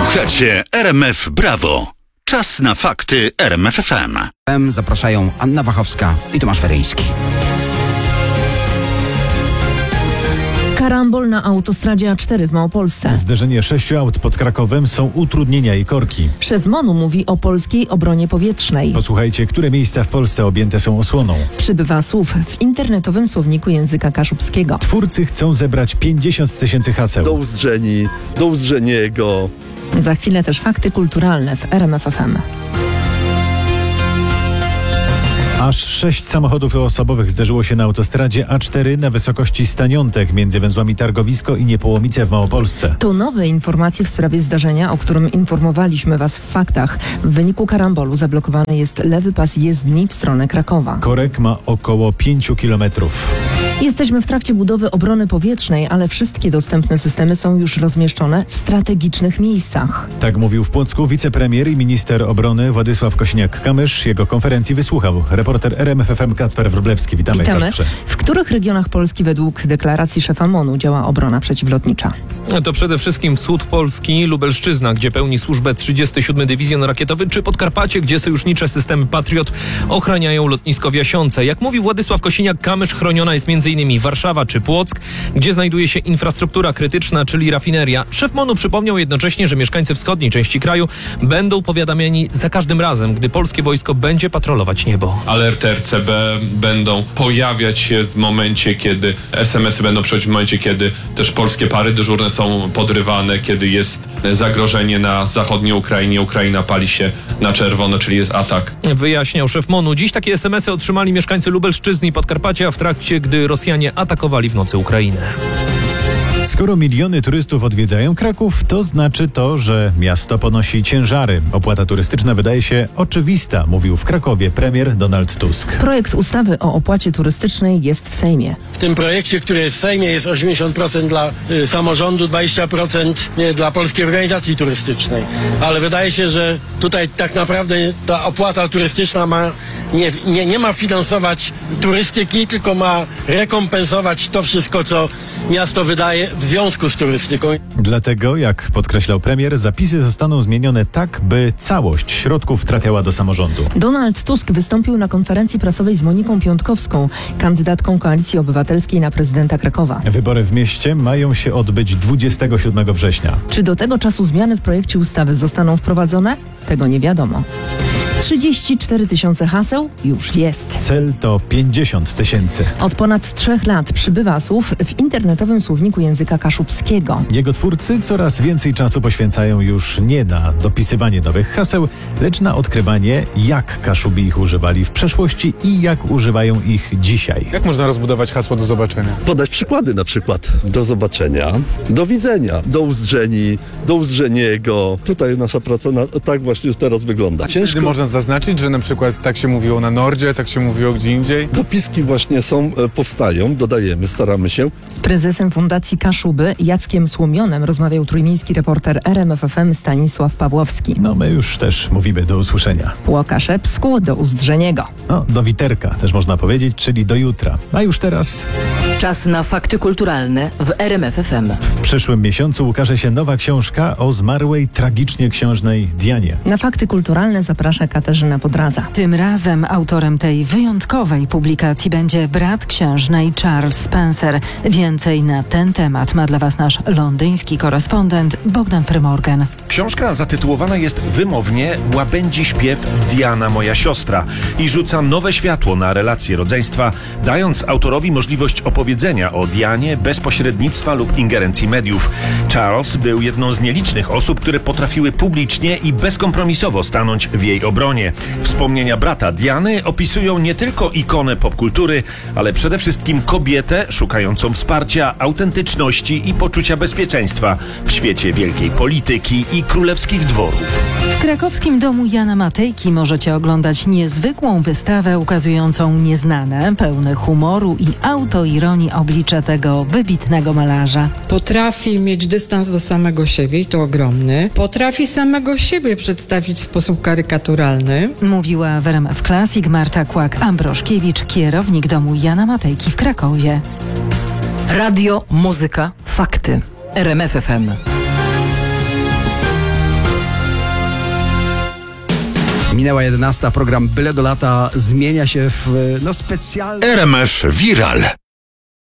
Słuchacie RMF Brawo. Czas na fakty RMF FM. Zapraszają Anna Wachowska i Tomasz Feryński. Karambol na autostradzie A4 w Małopolsce. Zderzenie 6 aut pod Krakowem, są utrudnienia i korki. Szef MON-u mówi o polskiej obronie powietrznej. Posłuchajcie, które miejsca w Polsce objęte są osłoną. Przybywa słów w internetowym słowniku języka kaszubskiego. Twórcy chcą zebrać 50 000 haseł. Do Uzdrzeni, do Uzdrzeniego. Za chwilę też fakty kulturalne w RMF FM. Aż 6 samochodów osobowych zderzyło się na autostradzie A4 na wysokości Staniątek między węzłami Targowisko i Niepołomice w Małopolsce. To nowe informacje w sprawie zdarzenia, o którym informowaliśmy Was w faktach. W wyniku karambolu zablokowany jest lewy pas jezdni w stronę Krakowa. Korek ma około 5 kilometrów. Jesteśmy w trakcie budowy obrony powietrznej, ale wszystkie dostępne systemy są już rozmieszczone w strategicznych miejscach. Tak mówił w Płocku wicepremier i minister obrony Władysław Kosiniak-Kamysz. Jego konferencji wysłuchał reporter RMF FM Kacper Wróblewski. Witamy. Kacprze. W których regionach Polski według deklaracji szefa MON-u działa obrona przeciwlotnicza? To przede wszystkim wschód Polski, Lubelszczyzna, gdzie pełni służbę 37 Dywizjon Rakietowy, czy Podkarpacie, gdzie sojusznicze systemy Patriot ochraniają lotnisko w Jasiące. Jak mówił Władysław Kosiniak-Kamysz, chroniona jest m.in. Warszawa czy Płock, gdzie znajduje się infrastruktura krytyczna, czyli rafineria. Szef MON-u przypomniał jednocześnie, że mieszkańcy wschodniej części kraju będą powiadamiani za każdym razem, gdy polskie wojsko będzie patrolować niebo. Alerty RCB będą pojawiać się w momencie, kiedy SMS-y będą przychodzić w momencie, kiedy też polskie pary dyżurne są podrywane, kiedy jest zagrożenie na zachodniej Ukrainie. Ukraina pali się na czerwono, czyli jest atak. Wyjaśniał szef MON-u. Dziś takie SMS-y otrzymali mieszkańcy Lubelszczyzny i Podkarpacia w trakcie, gdy Rosjanie atakowali w nocy Ukrainę. Skoro miliony turystów odwiedzają Kraków, to znaczy to, że miasto ponosi ciężary. Opłata turystyczna wydaje się oczywista, mówił w Krakowie premier Donald Tusk. Projekt ustawy o opłacie turystycznej jest w Sejmie. W tym projekcie, który jest w Sejmie, jest 80% dla samorządu, 20% dla Polskiej Organizacji Turystycznej. Ale wydaje się, że tutaj tak naprawdę ta opłata turystyczna nie ma finansować turystyki, tylko ma rekompensować to wszystko, co miasto wydaje w związku z turystyką. Dlatego, jak podkreślał premier, zapisy zostaną zmienione tak, by całość środków trafiała do samorządu. Donald Tusk wystąpił na konferencji prasowej z Moniką Piątkowską, kandydatką Koalicji Obywatelskiej na prezydenta Krakowa. Wybory w mieście mają się odbyć 27 września. Czy do tego czasu zmiany w projekcie ustawy zostaną wprowadzone? Tego nie wiadomo. 34 000 haseł już jest. Cel to 50 000. Od ponad 3 lat przybywa słów w internetowym słowniku języka kaszubskiego. Jego twórcy coraz więcej czasu poświęcają już nie na dopisywanie nowych haseł, lecz na odkrywanie, jak Kaszubi ich używali w przeszłości i jak używają ich dzisiaj. Jak można rozbudować hasło do zobaczenia? Podać przykłady, na przykład do zobaczenia, do widzenia, do Uzdrzeni, do Uzdrzeniego. Tutaj nasza praca tak właśnie teraz wygląda. Ciężko można zaznaczyć, że na przykład tak się mówiło na Nordzie, tak się mówiło gdzie indziej? Dopiski właśnie powstają, dodajemy, staramy się. Z prezesem Fundacji Kaszuby Jackiem Słomionem rozmawiał trójmiejski reporter RMF FM Stanisław Pawłowski. No my już też mówimy do usłyszenia. Po Łukaszewsku do Uzdrzeniego. No, do Witerka też można powiedzieć, czyli do jutra. A już teraz... Czas na fakty kulturalne w RMF FM. W przyszłym miesiącu ukaże się nowa książka o zmarłej tragicznie księżnej Dianie. Na fakty kulturalne zaprasza Katarzyna Podraza. Tym razem autorem tej wyjątkowej publikacji będzie brat księżnej Charles Spencer. Więcej na ten temat ma dla Was nasz londyński korespondent Bogdan Prymorgan. Książka zatytułowana jest wymownie Łabędzi śpiew Diana, moja siostra i rzuca nowe światło na relacje rodzeństwa, dając autorowi możliwość opowiedzenia o Dianie bez pośrednictwa lub ingerencji mediów. Charles był jedną z nielicznych osób, które potrafiły publicznie i bezkompromisowo stanąć w jej obronie. Wspomnienia brata Diany opisują nie tylko ikonę popkultury, ale przede wszystkim kobietę szukającą wsparcia, autentyczności i poczucia bezpieczeństwa w świecie wielkiej polityki i królewskich dworów. W krakowskim domu Jana Matejki możecie oglądać niezwykłą wystawę ukazującą nieznane, pełne humoru i autoironii oblicze tego wybitnego malarza. Potrafi mieć dystans do samego siebie i to ogromny. Potrafi samego siebie przedstawić w sposób karykaturalny. Mówiła w RMF Classic Marta Kłak-Ambroszkiewicz, kierownik domu Jana Matejki w Krakowie. Radio, muzyka, fakty. RMF FM. Minęła 11, program Byle do lata zmienia się w specjalny... RMF Viral.